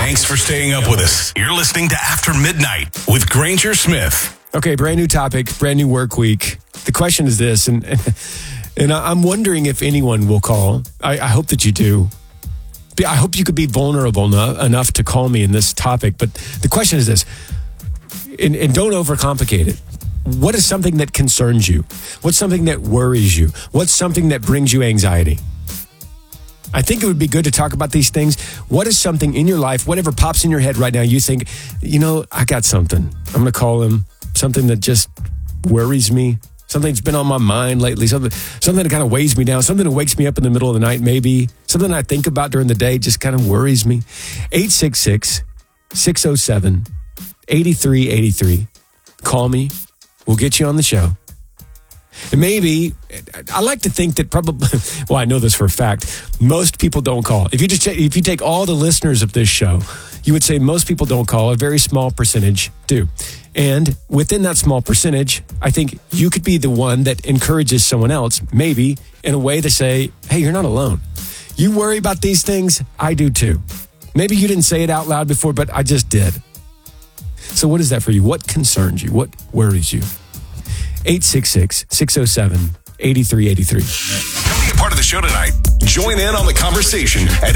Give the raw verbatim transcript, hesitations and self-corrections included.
Thanks for staying up with us. You're listening to After Midnight with Granger Smith. Okay, brand new topic, brand new work week. The question is this, and and I'm wondering if anyone will call. I, I hope that you do. I hope you could be vulnerable enough, enough to call me in this topic. But the question is this, and, and don't overcomplicate it. What is something that concerns you? What's something that worries you? What's something that brings you anxiety? I think it would be good to talk about these things. What is something in your life, whatever pops in your head right now, you think, you know, I got something. I'm going to call him. Something that just worries me. Something that's been on my mind lately. Something, something that kind of weighs me down. Something that wakes me up in the middle of the night, maybe. Something I think about during the day just kind of worries me. eight six six, six oh seven, eight three eight three. Call me. We'll get you on the show. And maybe, I like to think that probably, well, I know this for a fact, most people don't call. If you just if you take all the listeners of this show, you would say most people don't call. A very small percentage do. And within that small percentage, I think you could be the one that encourages someone else, maybe in a way to say, hey, you're not alone. You worry about these things. I do too. Maybe you didn't say it out loud before, but I just did. So what is that for you? What concerns you? What worries you? eight six six, six oh seven, eight three eight three. Come be a part of the show tonight. Join in on the conversation at